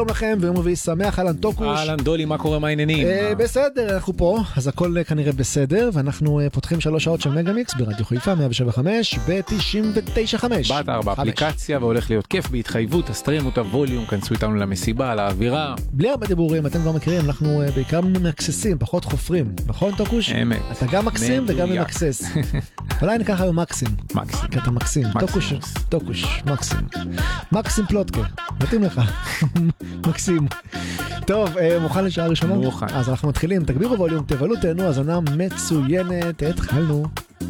שלום לכם ויום רביעי שמח, אהלן טוקוש. אהלן דולי, מה קורה, מה העניינים? בסדר, אנחנו פה, אז הכל כנראה בסדר, ואנחנו פותחים 3 שעות של מגה מיקס ברדיו חיפה 107.5 ב-99.5. באתר, באפליקציה, והולך להיות כיף בהתחייבות, תסתרימו את הווליום, כנסו איתנו למסיבה, לאווירה. בלי הרבה דיבורים, אתם כבר מכירים, אנחנו בעיקר ממקססים, פחות חופרים, נכון טוקוש? אמת. אתה גם מקסים וגם ממקסס. אולי ניקח היום מקסים. מקסים. כי אתה מקסים. טוקוש, מקסים. מקסים פלוטקה. מתאים לך. מקסים. טוב, מוכן לשעה ראשונה? מוכן. אז אנחנו מתחילים, תגבירו ווליום, תבלו, תהנו, הזנה מצוינת, התחלנו.